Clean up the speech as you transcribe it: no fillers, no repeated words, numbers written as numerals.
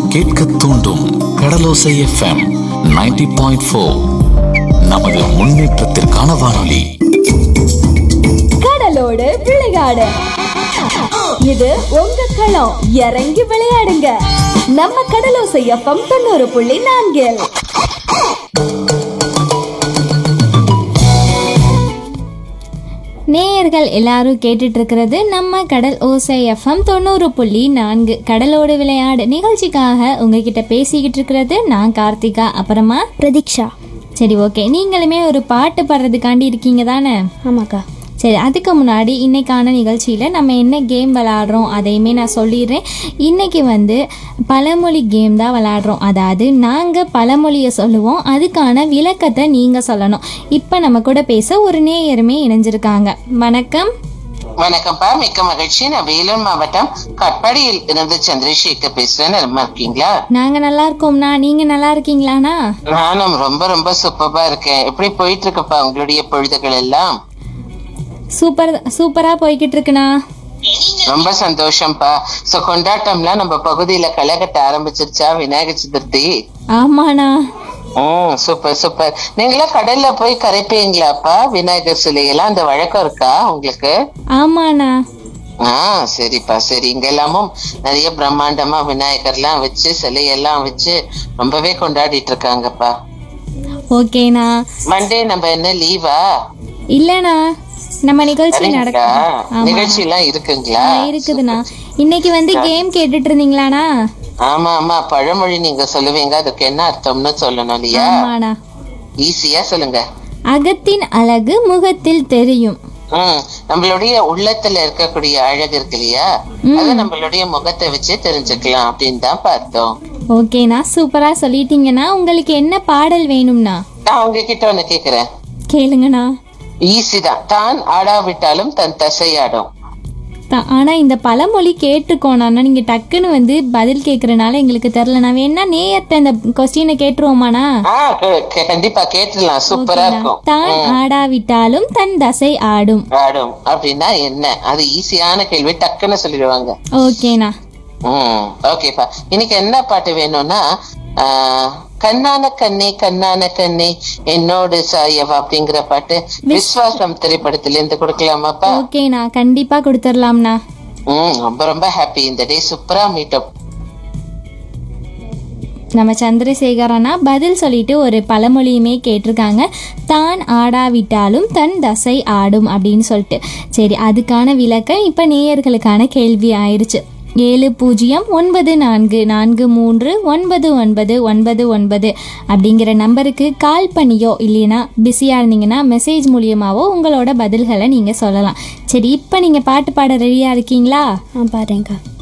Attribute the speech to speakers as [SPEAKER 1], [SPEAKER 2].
[SPEAKER 1] கேட்க தூண்டும் கடலோசை எஃப்எம் 90.4. நமது முன்னேற்றத்திற்கான வானொலி.
[SPEAKER 2] கடலோடு விளையாடு, இது உங்க களம். இறங்கி விளையாடுங்க, நம்ம கடலோசை எஃப்எம் 90.4.
[SPEAKER 3] நேயர்கள் எல்லாரும் கேட்டுட்டு இருக்கிறது நம்ம கடல் ஓசை எஃப்எம் 90.4 கடலோடு விளையாடு நிகழ்ச்சிக்காக உங்ககிட்ட பேசிக்கிட்டு இருக்கிறது நான் கார்த்திகா, அப்புறமா
[SPEAKER 4] பிரதீக்ஷா.
[SPEAKER 3] சரி, ஓகே. நீங்களுமே ஒரு பாட்டு பாடுறதுக்காண்டி இருக்கீங்க தானே?
[SPEAKER 4] ஆமாக்கா.
[SPEAKER 3] சரி, அதுக்கு முன்னாடி இன்னைக்கான நிகழ்ச்சியில் நம்ம என்ன கேம் விளாடுறோம் அதையுமே நான் சொல்லிடுறேன். இன்றைக்கி பழமொழி கேம் தான் விளாடுறோம். அதாவது நாங்கள் பழமொழியை சொல்லுவோம், அதுக்கான விளக்கத்தை நீங்கள் சொல்லணும். இப்போ நம்ம கூட பேச ஒரு நேயருமே இணைஞ்சிருக்காங்க. வணக்கம்.
[SPEAKER 5] வணக்கம்ப்பா, மிக்க மகிழ்ச்சி. நான் வேலூர் மாவட்டம் கட்பாடியில் இருந்து சந்திரசேகர் பேசுறேன். நல்லா இருக்கீங்களா?
[SPEAKER 3] நாங்கள் நல்லா இருக்கோம்ண்ணா, நீங்கள் நல்லா இருக்கீங்களாண்ணா?
[SPEAKER 5] நானும் ரொம்ப ரொம்ப சூப்பரா இருக்கேன். எப்படி போயிட்டு இருக்குப்பா உங்களுடைய பொழுதுகள் எல்லாம்?
[SPEAKER 3] சூப்பரா போய்கிட்டு இருக்குண்ணா.
[SPEAKER 5] ரொம்ப சந்தோஷம்ப்பா. சோ கொண்டாட்டம்லாம் நம்ம பகுதியில களைகட்ட ஆரம்பிச்சிருச்சா விநாயகர் சதுர்த்தி?
[SPEAKER 3] ஆமாண்ணா.
[SPEAKER 5] Super super. நீங்களாம் கடல்ல போய் கரைப்பீங்களாப்பா விநாயகர் சிலையெல்லாம்? அந்த வழக்கம் இருக்கா உங்களுக்கு?
[SPEAKER 3] ஆமாண்ணா.
[SPEAKER 5] சரிப்பா, சரி. இங்க எல்லாமும் நிறைய பிரம்மாண்டமா விநாயகர்லாம் வச்சு சிலையெல்லாம் வச்சு ரொம்பவே கொண்டாடிட்டு இருக்காங்கப்பா.
[SPEAKER 3] ஓகேண்ணா.
[SPEAKER 5] மண்டே நம்ம என்ன லீவா?
[SPEAKER 3] இல்லண்ணா, நம்ம நிகழ்ச்சி
[SPEAKER 5] நிகழ்ச்சி எல்லாம் இருக்குங்களா?
[SPEAKER 3] இருக்குதுண்ணா. இன்னைக்கு கேம் கேட்டுட்டு இருந்தீங்களாண்ணா?
[SPEAKER 5] ஆமா ஆமா, பழமொழி நீங்க சொல்லுவீங்க, அதுக்கு என்ன அர்த்தம்னு சொல்லணும் இல்லையா? ஈஸியா சொல்லுங்க.
[SPEAKER 3] அகத்தின் அழகு முகத்தில் தெரியும்.
[SPEAKER 5] நம்மளுடைய உள்ளத்துல இருக்கக்கூடிய அழகு இருக்கு இல்லையா, அது நம்மளுடைய முகத்தை வச்சு தெரிஞ்சுக்கலாம் அப்படின்னு தான் பார்த்தோம்.
[SPEAKER 3] ஓகேண்ணா, சூப்பரா சொல்லிட்டீங்கண்ணா. உங்களுக்கு என்ன பாடல் வேணும்னா?
[SPEAKER 5] நான் உங்ககிட்ட ஒண்ணு கேக்குறேன்,
[SPEAKER 3] கேளுங்கண்ணா.
[SPEAKER 5] ஈஸிதான். தான் ஆடாவிட்டாலும் தன் தசையாடும்.
[SPEAKER 3] ஆனா இந்த பழமொழி கேட்டுக்கோனா, நீங்க டக்குன்னு பதில் கேக்குறனால எங்களுக்கு தெரியல. நான் வேணா நேயர்ட்ட இந்த கொஸ்டினை கேட்டுருவோமாண்ணா?
[SPEAKER 5] கண்டிப்பா கேட்டுடலாம், சூப்பரா இருக்கும்.
[SPEAKER 3] தான் ஆடாவிட்டாலும் தன் தசை ஆடும்.
[SPEAKER 5] ஆடும் அப்படின்னா என்ன? அது ஈஸியான கேள்வி, டக்குன்னு சொல்லிடுவாங்க.
[SPEAKER 3] ஓகேண்ணா.
[SPEAKER 5] ஓகேப்பா. இன்னைக்கு என்ன பாட்டு வேணும்னா, கண்ணான கண்ணே கண்ணான கண்ணே என்னோடு சாயவா அப்படிங்கிற பாட்டு விஸ்வாசம் திரைப்படத்துல இருந்து கொடுக்கலாமாப்பா?
[SPEAKER 3] ஓகேண்ணா, கண்டிப்பா கொடுத்துடலாம்ண்ணா.
[SPEAKER 5] ரொம்ப ரொம்ப ஹாப்பி. இந்த டே சூப்பரா மீட்டப்.
[SPEAKER 3] நம்ம சந்திரசேகர் அண்ணா பதில் சொல்லிட்டு ஒரு பழமொழியுமே கேட்டிருக்காங்க, தான் ஆடாவிட்டாலும் தன் தசை ஆடும் அப்படின்னு சொல்லிட்டு. சரி, அதுக்கான விளக்கம் இப்போ நேயர்களுக்கான கேள்வி ஆயிடுச்சு. 7094439999 அப்படிங்கிற நம்பருக்கு கால் பண்ணியோ இல்லைன்னா பிஸியாக இருந்தீங்கன்னா மெசேஜ் மூலியமாவோ உங்களோட பதில்களை நீங்கள் சொல்லலாம். சரி, இப்போ நீங்கள் பாட்டு பாட ரெடியாக இருக்கீங்களா?
[SPEAKER 4] பாருங்க.